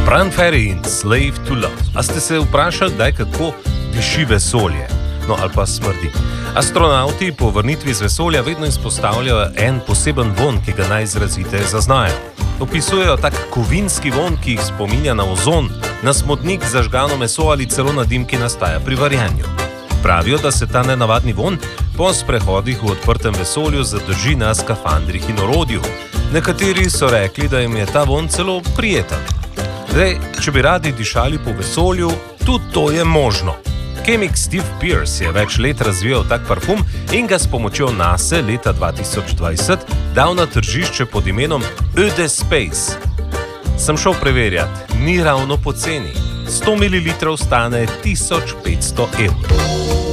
Bryan Ferry in Slave to Love. A ste se vprašali, daj kako diši vesolje? No, ali pa smrdi. Astronauti po vrnitvi z vesolja vedno izpostavljajo en poseben von, ki ga najizraziteje zaznajo. Opisujejo tak kovinski von, ki jih spominja na ozon, na smodnik, zažgano meso ali celo na dim, ki nastaja pri varjenju. Pravijo, da se ta nenavadni von po sprehodih v odprtem vesolju zadrži na skafandrih in orodju. Nekateri so rekli, da jim je ta von celo prijeten. Zdaj, če bi radi dišali po vesolju, tudi to je možno. Kemik Steve Pearce je več let razvijal tak parfum in ga s pomočjo NASA leta 2020 dal na tržišče pod imenom Eau de Space. Sem šel preverjati, ni ravno poceni. 100 ml stane 1500 €.